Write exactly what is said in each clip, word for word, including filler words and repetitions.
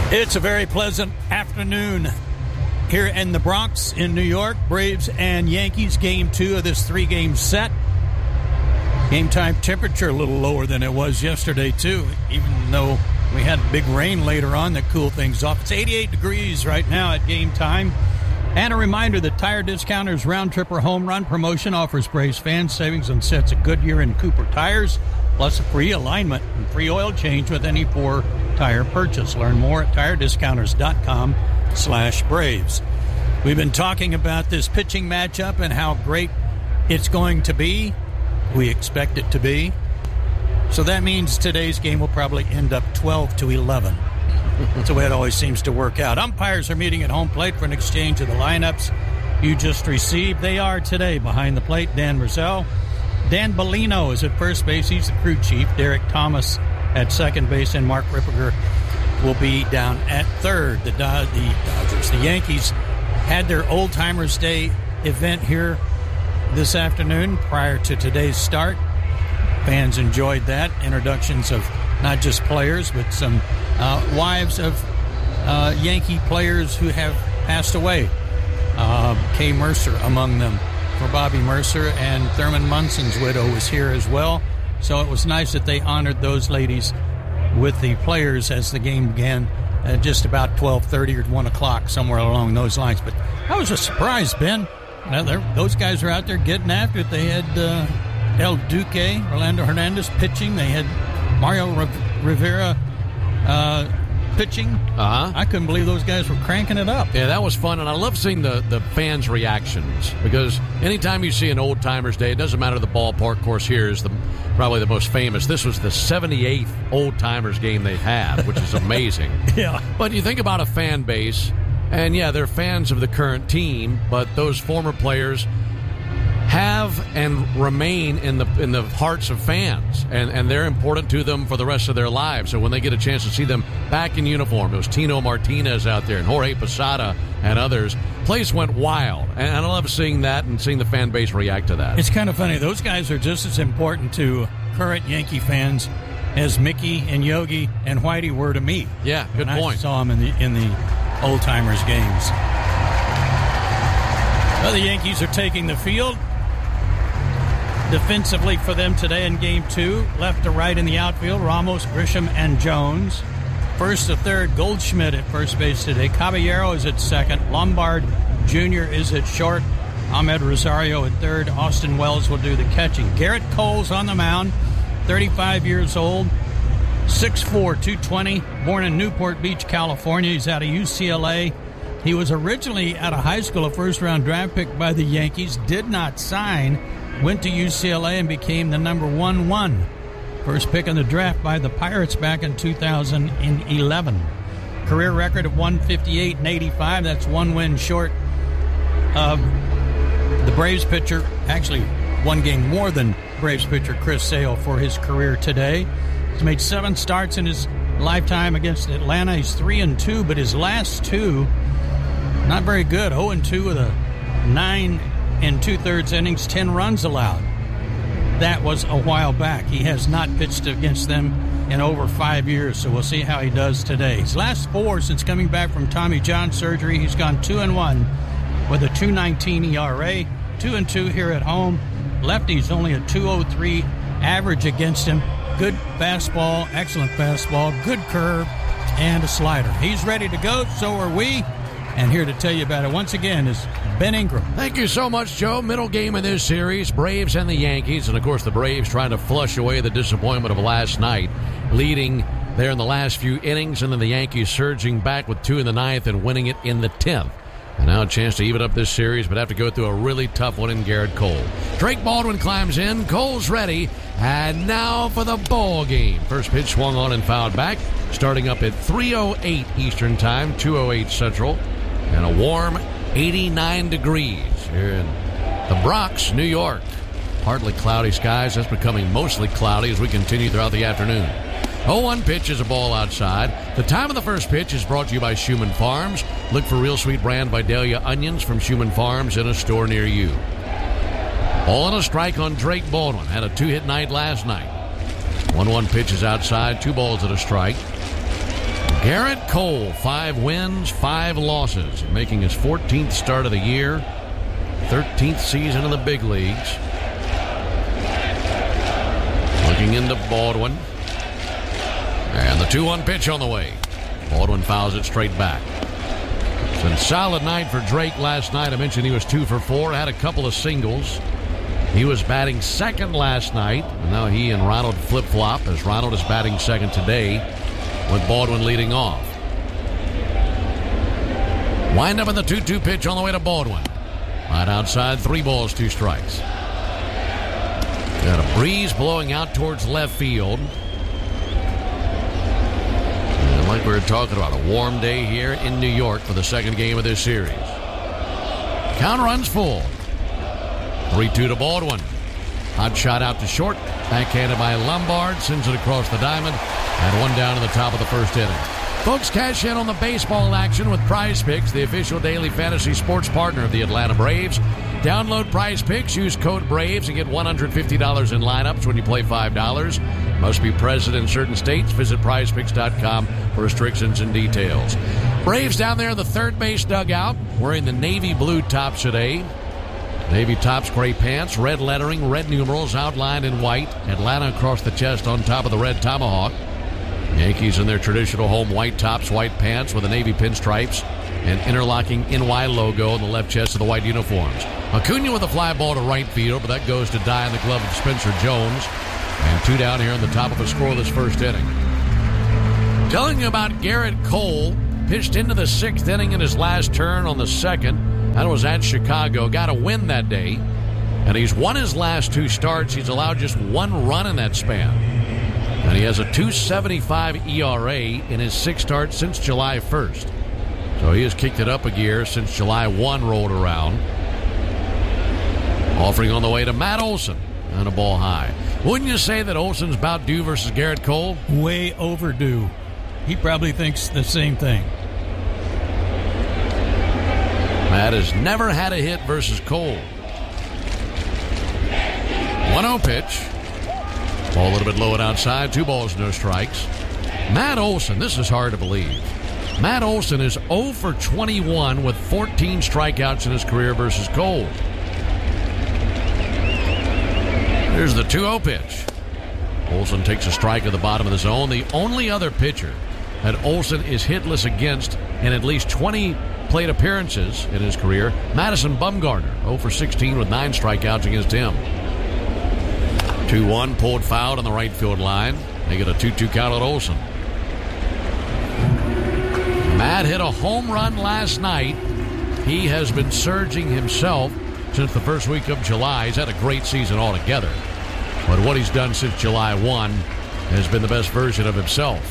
It's a very pleasant afternoon here in the Bronx in New York. Braves and Yankees, game two of this three-game set. Game time temperature a little lower than it was yesterday, too, even though we had big rain later on that cooled things off. It's eighty-eight degrees right now at game time. And a reminder that Tire Discounters Round Tripper Home Run promotion offers Braves fans savings on sets of Goodyear and Cooper tires, plus a free alignment and free oil change with any four tire purchase. Learn more at tire discounters dot com slash Braves. We've been talking about this pitching matchup and how great it's going to be. We expect it to be. So that means today's game will probably end up twelve to eleven. That's the way it always seems to work out. Umpires are meeting at home plate for an exchange of the lineups you just received. They are today behind the plate, Dan Rizzo. Dan Bellino is at first base. He's the crew chief. Derek Thomas at second base, and Mark Ripperger will be down at third. The, Do- the Dodgers, the Yankees, had their Old Timers Day event here this afternoon prior to today's start. Fans enjoyed that. Introductions of not just players, but some uh, wives of uh, Yankee players who have passed away. Uh, Kay Mercer among them for Bobby Mercer, and Thurman Munson's widow was here as well. So it was nice that they honored those ladies with the players as the game began at just about twelve thirty or one o'clock, somewhere along those lines. But that was a surprise, Ben. Now, those guys are out there getting after it. They had uh, El Duque, Orlando Hernandez pitching. They had Mario Rivera uh, pitching. Uh-huh. I couldn't believe those guys were cranking it up. Yeah, that was fun, and I love seeing the, the fans' reactions, because anytime you see an Old Timers Day, it doesn't matter the ballpark. Of course, here is the probably the most famous. This was the seventy-eighth Old Timers game they've had, which is amazing. Yeah. But you think about a fan base, and yeah, they're fans of the current team, but those former players have and remain in the in the hearts of fans, and, and they're important to them for the rest of their lives. So when they get a chance to see them back in uniform, it was Tino Martinez out there and Jorge Posada and others, place went wild. And I love seeing that and seeing the fan base react to that. It's kind of funny. Those guys are just as important to current Yankee fans as Mickey and Yogi and Whitey were to me. Yeah, good when point. I saw them in the in the Old Timers games. Well, the Yankees are taking the field. Defensively for them today in game two, left to right in the outfield, Ramos, Grisham, and Jones. First to third, Goldschmidt at first base today. Caballero is at second. Lombard Junior is at short. Ahmed Rosario at third. Austin Wells will do the catching. Garrett Cole's on the mound, thirty-five years old, six foot four, two twenty, born in Newport Beach, California. He's out of U C L A. He was originally out of high school, a first-round draft pick by the Yankees, did not sign, went to U C L A and became the number one one. First pick in the draft by the Pirates back in two thousand eleven. Career record of one fifty-eight and eighty-five. That's one win short of the Braves pitcher. Actually, one game more than Braves pitcher Chris Sale for his career today. He's made seven starts in his lifetime against Atlanta. He's three and two, but his last two, not very good. oh and two with a nine and two-thirds innings, ten runs allowed. That was a while back. He has not pitched against them in over five years, so we'll see how he does today. His last four since coming back from Tommy John surgery, he's gone two and one with a two nineteen E R A, two and two here at home. Lefty's only a two oh three average against him. Good fastball, excellent fastball, good curve, and a slider. He's ready to go, so are we. And here to tell you about it once again is Ben Ingram. Thank you so much, Joe. Middle game of this series, Braves and the Yankees. And, of course, the Braves trying to flush away the disappointment of last night, leading there in the last few innings, and then the Yankees surging back with two in the ninth and winning it in the tenth. And now a chance to even up this series, but have to go through a really tough one in Garrett Cole. Drake Baldwin climbs in. Cole's ready. And now for the ball game. First pitch swung on and fouled back. Starting up at three oh eight Eastern Time, two oh eight Central. And a warm eighty-nine degrees here in the Bronx, New York. Partly cloudy skies. That's becoming mostly cloudy as we continue throughout the afternoon. oh one pitch is a ball outside. The time of the first pitch is brought to you by Schumann Farms. Look for Real Sweet Brand Vidalia onions from Schumann Farms in a store near you. Ball and a strike on Drake Baldwin. Had a two-hit night last night. one one pitch is outside. Two balls and a strike. Garrett Cole, five wins, five losses, making his fourteenth start of the year, thirteenth season in the big leagues. Looking into Baldwin. And the two one pitch on the way. Baldwin fouls it straight back. It's a solid night for Drake last night. I mentioned he was two for four, had a couple of singles. He was batting second last night, and now he and Ronald flip-flop as Ronald is batting second today with Baldwin leading off. Wind up in the two two pitch on the way to Baldwin. Right outside, three balls, two strikes. Got a breeze blowing out towards left field. And like we were talking about, a warm day here in New York for the second game of this series. Count runs full. three two to Baldwin. Hot shot out to short. Backhanded by Lombard. Sends it across the diamond. And one down in the top of the first inning. Folks, cash in on the baseball action with Prize Picks, the official daily fantasy sports partner of the Atlanta Braves. Download Prize Picks, use code BRAVES, and get one hundred fifty dollars in lineups when you play five dollars. Must be present in certain states. Visit prize picks dot com for restrictions and details. Braves down there in the third base dugout, wearing the navy blue tops today. Navy tops, gray pants, red lettering, red numerals outlined in white. Atlanta across the chest on top of the red tomahawk. Yankees in their traditional home white tops, white pants with the navy pinstripes and interlocking N Y logo on the left chest of the white uniforms. Acuna with a fly ball to right field, but that goes to die in the glove of Spencer Jones. And two down here in the top of a scoreless first inning. Telling you about Garrett Cole, pitched into the sixth inning in his last turn on the second. That was at Chicago. Got a win that day. And he's won his last two starts. He's allowed just one run in that span. And he has a two seventy-five E R A in his six starts since July first. So he has kicked it up a gear since July first rolled around. Offering on the way to Matt Olson. And a ball high. Wouldn't you say that Olson's about due versus Garrett Cole? Way overdue. He probably thinks the same thing. Matt has never had a hit versus Cole. one oh pitch. Ball a little bit low and outside. Two balls, no strikes. Matt Olson, this is hard to believe. Matt Olson is oh for twenty-one with fourteen strikeouts in his career versus Cole. Here's the two oh pitch. Olson takes a strike at the bottom of the zone. The only other pitcher that Olson is hitless against in at least twenty plate appearances in his career, Madison Bumgarner, oh for sixteen with nine strikeouts against him. two one, pulled foul on the right field line. They get a two two count on Olson. Matt hit a home run last night. He has been surging himself since the first week of July. He's had a great season altogether. But what he's done since July first has been the best version of himself.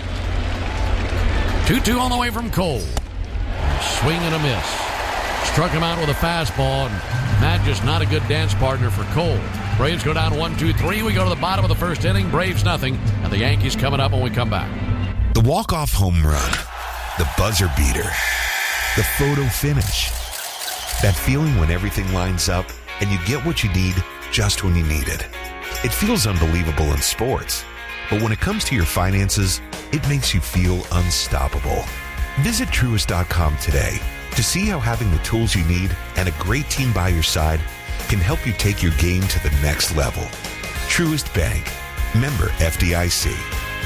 two two on the way from Cole. Swing and a miss. Struck him out with a fastball, and Matt just not a good dance partner for Cole. Braves go down one two three. We go to the bottom of the first inning. Braves nothing, and the Yankees coming up when we come back. The walk-off home run. The buzzer beater. The photo finish. That feeling when everything lines up and you get what you need just when you need it. It feels unbelievable in sports, but when it comes to your finances, it makes you feel unstoppable. Visit Truist dot com today to see how having the tools you need and a great team by your side can help you take your game to the next level. Truist Bank. Member F D I C.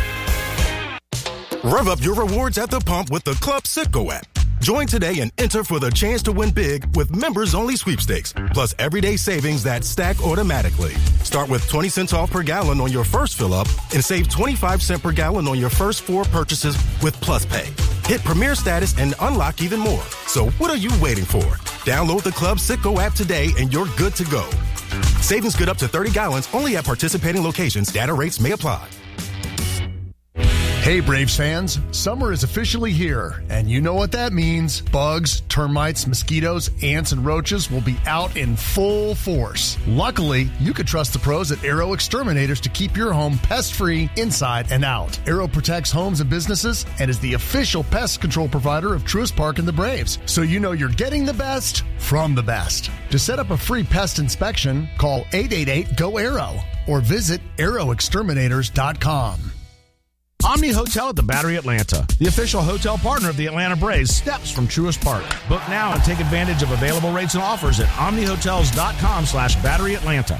Rev up your rewards at the pump with the Club Citgo app. Join today and enter for the chance to win big with members-only sweepstakes, plus everyday savings that stack automatically. Start with twenty cents off per gallon on your first fill-up and save twenty-five cents per gallon on your first four purchases with Plus Pay. Hit Premier status and unlock even more. So what are you waiting for? Download the Club Citgo app today and you're good to go. Savings good up to thirty gallons only at participating locations. Data rates may apply. Hey Braves fans, summer is officially here, and you know what that means. Bugs, termites, mosquitoes, ants, and roaches will be out in full force. Luckily, you can trust the pros at Aero Exterminators to keep your home pest-free inside and out. Aero protects homes and businesses and is the official pest control provider of Truist Park and the Braves, so you know you're getting the best from the best. To set up a free pest inspection, call eight eight eight, G O, A R R O or visit aero exterminators dot com. Omni Hotel at the Battery Atlanta, the official hotel partner of the Atlanta Braves, steps from Truist Park. Book now and take advantage of available rates and offers at omnihotels.com slash Battery Atlanta.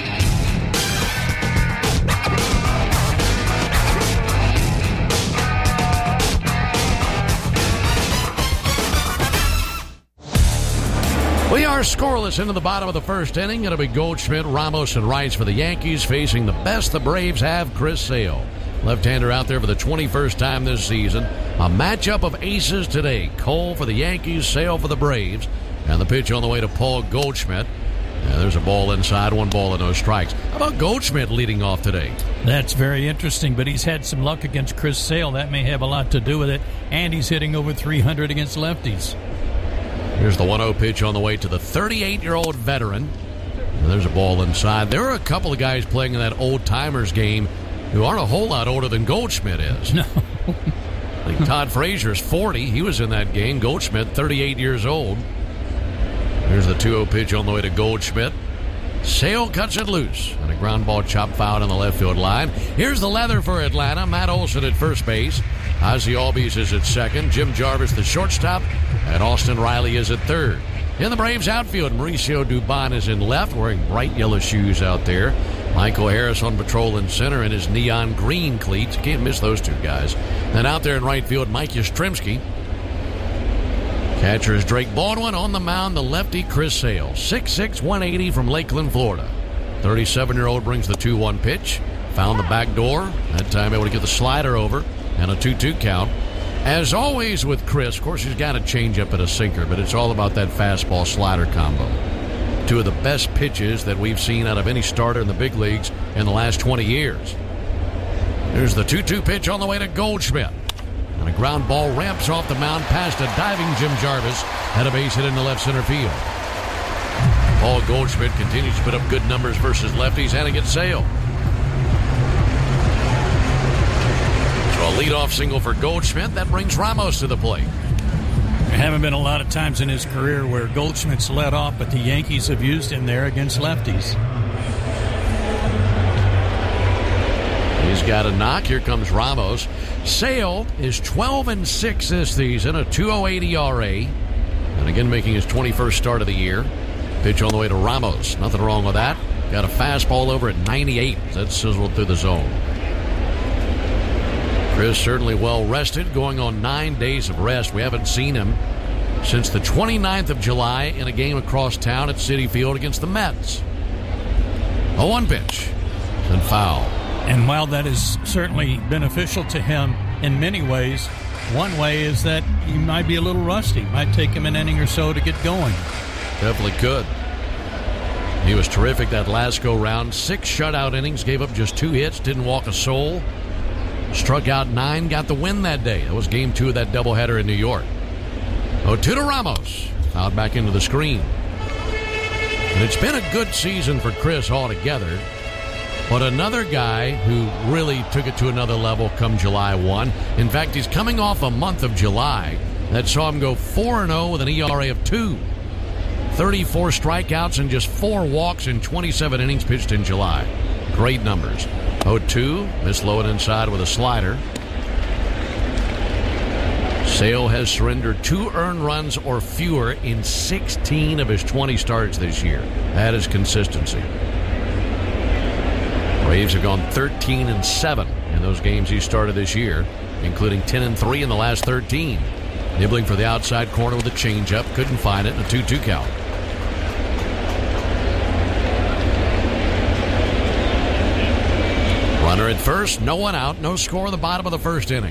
We are scoreless into the bottom of the first inning. It'll be Goldschmidt, Ramos, and Rice for the Yankees, facing the best the Braves have, Chris Sale. Left-hander out there for the twenty-first time this season. A matchup of aces today. Cole for the Yankees, Sale for the Braves. And the pitch on the way to Paul Goldschmidt. And there's a ball inside, one ball and no strikes. How about Goldschmidt leading off today? That's very interesting, but he's had some luck against Chris Sale. That may have a lot to do with it. And he's hitting over three hundred against lefties. Here's the one oh pitch on the way to the thirty-eight-year-old veteran. And there's a ball inside. There are a couple of guys playing in that old-timers game who aren't a whole lot older than Goldschmidt is. No. I think Todd Frazier's forty. He was in that game. Goldschmidt, thirty-eight years old. Here's the two oh pitch on the way to Goldschmidt. Sale cuts it loose. And a ground ball chopped foul on the left field line. Here's the leather for Atlanta. Matt Olson at first base. Ozzie Albies is at second. Jim Jarvis, the shortstop. And Austin Riley is at third. In the Braves outfield, Mauricio Dubon is in left, wearing bright yellow shoes out there. Michael Harris on patrol in center in his neon green cleats. Can't miss those two guys. Then out there in right field, Mike Yastrzemski. Catcher is Drake Baldwin. On the mound, the lefty Chris Sale. six six, one eighty from Lakeland, Florida. thirty-seven-year-old brings the two one pitch. Found the back door. That time able to get the slider over. And a two two count. As always with Chris, of course, he's got a changeup and a sinker, but it's all about that fastball-slider combo. Two of the best pitches that we've seen out of any starter in the big leagues in the last twenty years. There's the two two pitch on the way to Goldschmidt. And a ground ball ramps off the mound past a diving Jim Jarvis. Had a base hit into left center field. Paul Goldschmidt continues to put up good numbers versus lefties and against Sale. So a leadoff single for Goldschmidt. That brings Ramos to the plate. There haven't been a lot of times in his career where Goldschmidt's led off, but the Yankees have used him there against lefties. He's got a knock. Here comes Ramos. Sale is twelve and six this season, a two oh eight E R A. And again, making his twenty-first start of the year. Pitch on the way to Ramos. Nothing wrong with that. Got a fastball over at ninety-eight. That sizzled through the zone. Chris certainly well rested, going on nine days of rest. We haven't seen him since the twenty-ninth of July in a game across town at Citi Field against the Mets. A one pitch and foul. And while that is certainly beneficial to him in many ways, one way is that he might be a little rusty. Might take him an inning or so to get going. Definitely could. He was terrific that last go-round. Six shutout innings, gave up just two hits, didn't walk a soul. Struck out nine, got the win that day. That was game two of that doubleheader in New York. oh two to Ramos. Fouled back into the screen. And it's been a good season for Chris altogether. But another guy who really took it to another level come July first. In fact, he's coming off a month of July that saw him go four and oh with an E R A of two. thirty-four strikeouts and just four walks in twenty-seven innings pitched in July. Great numbers. oh two, missed low and inside with a slider. Sale has surrendered two earned runs or fewer in sixteen of his twenty starts this year. That is consistency. Braves have gone thirteen and seven in those games he started this year, including ten and three in the last thirteen. Nibbling for the outside corner with a changeup. Couldn't find it in a two two count. Runner at first, no one out, no score in the bottom of the first inning.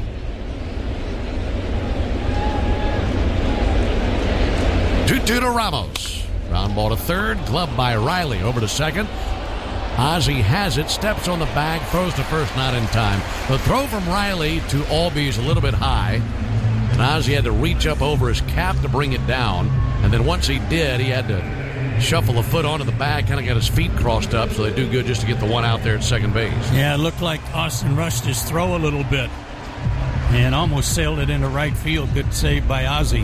two two to Ramos. Ground ball to third, gloved by Riley. Over to second. Ozzie has it, steps on the bag, throws to first, not in time. The throw from Riley to Albies a little bit high, and Ozzie had to reach up over his cap to bring it down. And then once he did, he had to shuffle a foot onto the bag, kind of got his feet crossed up, so they do good just to get the one out there at second base. Yeah, it looked like Austin rushed his throw a little bit and almost sailed it into right field. Good save by Ozzie.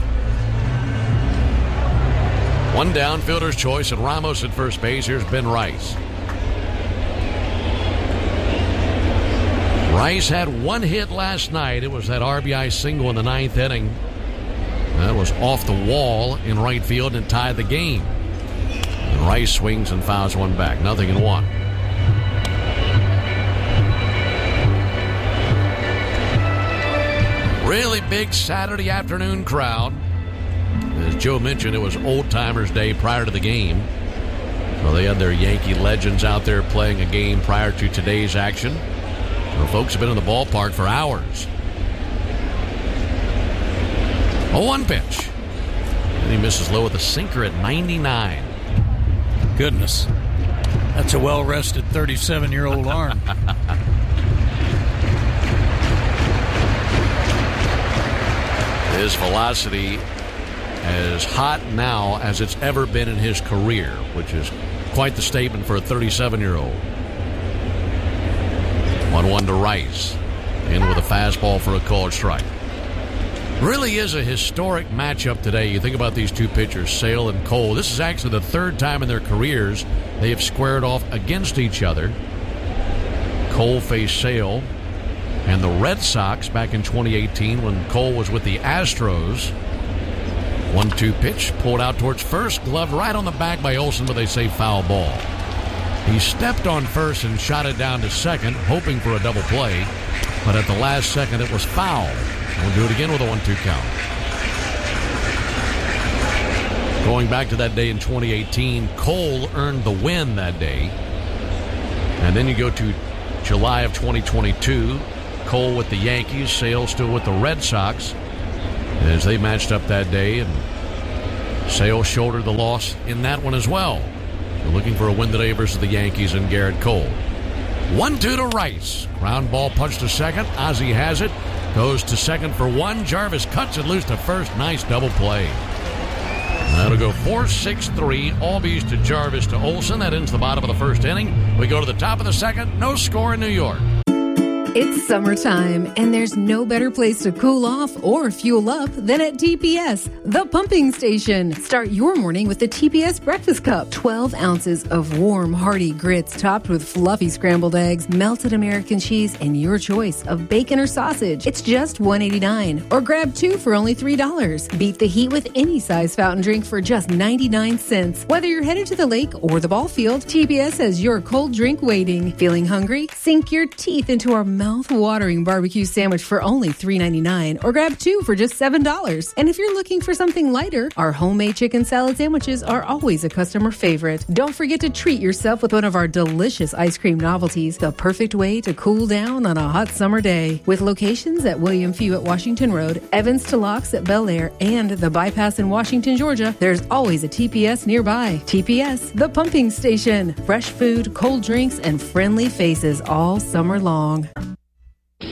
One down, fielder's choice, and Ramos at first base. Here's Ben Rice. Rice had one hit last night. It was that R B I single in the ninth inning. That was off the wall in right field and tied the game. And Rice swings and fouls one back. Nothing in one. Really big Saturday afternoon crowd. As Joe mentioned, it was Old Timers Day prior to the game. So they had their Yankee legends out there playing a game prior to today's action. So folks have been in the ballpark for hours. oh one pitch. And he misses low with a sinker at ninety-nine. Goodness. That's a well-rested thirty-seven-year-old arm. His velocity as hot now as it's ever been in his career, which is quite the statement for a thirty-seven-year-old. one one to Rice. In with a fastball for a called strike. Really is a historic matchup today. You think about these two pitchers, Sale and Cole. This is actually the third time in their careers they have squared off against each other. Cole faced Sale and the Red Sox back in twenty eighteen when Cole was with the Astros. one two pitch, pulled out towards first, glove right on the back by Olsen, but they say foul ball. He stepped on first and shot it down to second, hoping for a double play, but at the last second it was foul. We'll do it again with a one two count. Going back to that day in twenty eighteen, Cole earned the win that day. And then you go to July of twenty twenty-two, Cole with the Yankees, Sale still with the Red Sox, as they matched up that day, and Sale shouldered the loss in that one as well. So looking for a win today versus the Yankees and Garrett Cole. one two to Rice. Ground ball punch to second. Ozzie has it. Goes to second for one. Jarvis cuts it loose to first. Nice double play. That'll go four six three. Albies to Jarvis to Olsen. That ends the bottom of the first inning. We go to the top of the second. No score in New York. It's summertime, and there's no better place to cool off or fuel up than at T P S, the pumping station. Start your morning with the T P S Breakfast Cup. twelve ounces of warm, hearty grits topped with fluffy scrambled eggs, melted American cheese, and your choice of bacon or sausage. It's just one dollar and eighty-nine cents, or grab two for only three dollars. Beat the heat with any size fountain drink for just ninety-nine cents. Whether you're headed to the lake or the ball field, T P S has your cold drink waiting. Feeling hungry? Sink your teeth into our mouth-watering barbecue sandwich for only three dollars and ninety-nine cents, or grab two for just seven dollars. And if you're looking for something lighter, our homemade chicken salad sandwiches are always a customer favorite. Don't forget to treat yourself with one of our delicious ice cream novelties, the perfect way to cool down on a hot summer day. With locations at William Few at Washington Road, Evans to Locks at Bel Air, and the Bypass in Washington, Georgia, there's always a T P S nearby. T P S, the pumping station. Fresh food, cold drinks, and friendly faces all summer long.